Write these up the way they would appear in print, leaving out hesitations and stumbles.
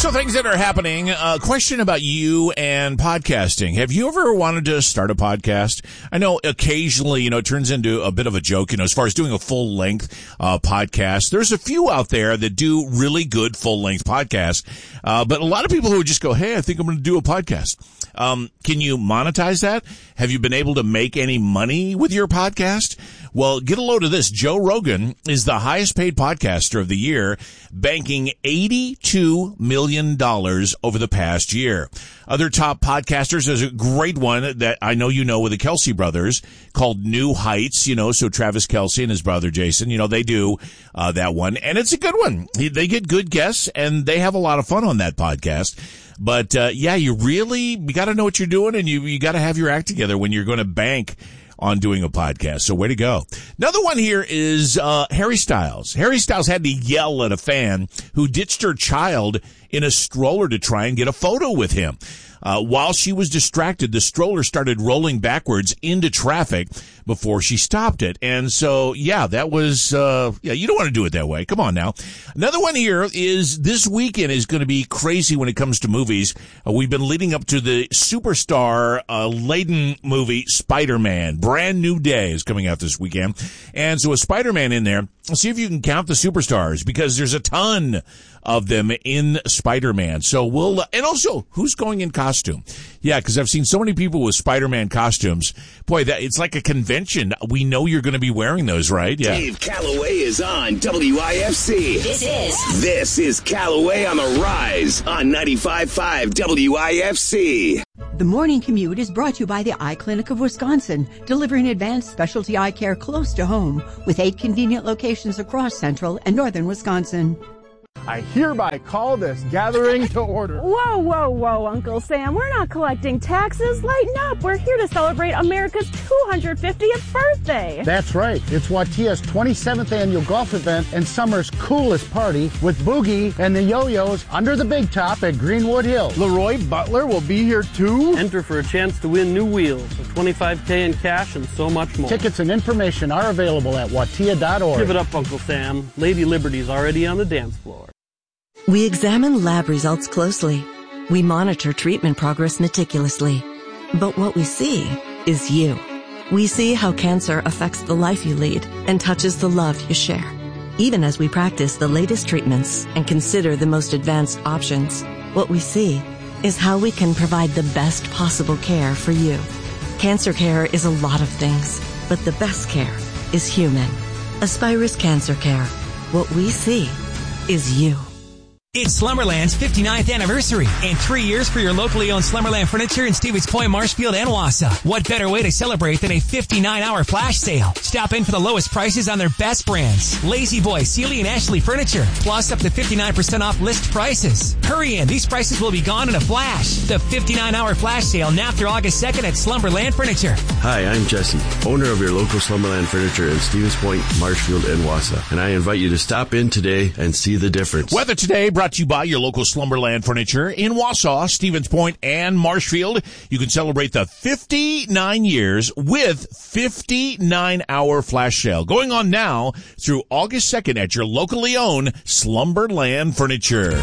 So things that are happening, question about you and podcasting. Have you ever wanted to start a podcast? I know occasionally, it turns into a bit of a joke, as far as doing a full-length podcast. There's a few out there that do really good full-length podcasts, but a lot of people who would just go, hey, I think I'm going to do a podcast. Can you monetize that? Have you been able to make any money with your podcast? Well, get a load of this. Joe Rogan is the highest paid podcaster of the year, banking $82 million over the past year. Other top podcasters, there's a great one that I know you know with the Kelsey brothers called New Heights, so Travis Kelsey and his brother Jason, they do that one. And it's a good one. They get good guests and they have a lot of fun on that podcast. But, you got to know what you're doing and you got to have your act together when you're going to bank on doing a podcast. So way to go. Another one here is Harry Styles. Harry Styles had to yell at a fan who ditched her child in a stroller to try and get a photo with him. While she was distracted, the stroller started rolling backwards into traffic before she stopped it. And so, that was, you don't want to do it that way. Come on now. Another one here is this weekend is going to be crazy when it comes to movies. We've been leading up to the superstar laden movie Spider-Man. Brand New Day is coming out this weekend. And so with Spider-Man in there, see if you can count the superstars because there's a ton of them in Spider-Man. So and also, who's going in costume? Yeah, because I've seen so many people with Spider-Man costumes. Boy, it's like a convention. We know you're going to be wearing those, right? Yeah. Dave Calloway is on WIFC. This is Calloway on the Rise on 95.5 WIFC. The Morning Commute is brought to you by the Eye Clinic of Wisconsin, delivering advanced specialty eye care close to home with 8 convenient locations across central and northern Wisconsin. I hereby call this gathering to order. Whoa, whoa, whoa, Uncle Sam. We're not collecting taxes. Lighten up. We're here to celebrate America's 250th birthday. That's right. It's Watia's 27th annual golf event and summer's coolest party with Boogie and the Yo-Yos under the big top at Greenwood Hill. Leroy Butler will be here too. Enter for a chance to win new wheels, a $25K in cash, and so much more. Tickets and information are available at watia.org. Give it up, Uncle Sam. Lady Liberty's already on the dance floor. We examine lab results closely. We monitor treatment progress meticulously. But what we see is you. We see how cancer affects the life you lead and touches the love you share. Even as we practice the latest treatments and consider the most advanced options, what we see is how we can provide the best possible care for you. Cancer care is a lot of things, but the best care is human. Aspirus Cancer Care. What we see is you. It's Slumberland's 59th anniversary and 3 years for your locally owned Slumberland furniture in Stevens Point, Marshfield, and Wausau. What better way to celebrate than a 59-hour flash sale? Stop in for the lowest prices on their best brands. Lazy Boy, Sealy, and Ashley Furniture, plus up to 59% off list prices. Hurry in, these prices will be gone in a flash. The 59-hour flash sale now through August 2nd at Slumberland Furniture. Hi, I'm Jesse, owner of your local Slumberland Furniture in Stevens Point, Marshfield, and Wausau. And I invite you to stop in today and see the difference. Weather today brought to you by your local Slumberland Furniture in Wausau, Stevens Point, and Marshfield. You can celebrate the 59 years with 59-hour flash sale going on now through August 2nd at your locally owned Slumberland Furniture.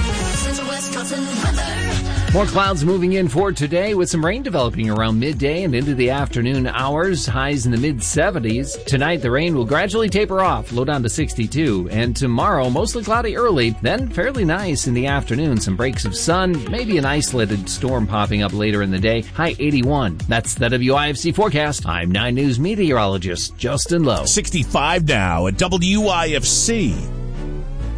More clouds moving in for today with some rain developing around midday and into the afternoon hours. Highs in the mid-70s. Tonight, the rain will gradually taper off, low down to 62. And tomorrow, mostly cloudy early, then fairly nice in the afternoon. Some breaks of sun, maybe an isolated storm popping up later in the day. High 81. That's the WIFC forecast. I'm 9 News meteorologist Justin Lowe. 65 now at WIFC.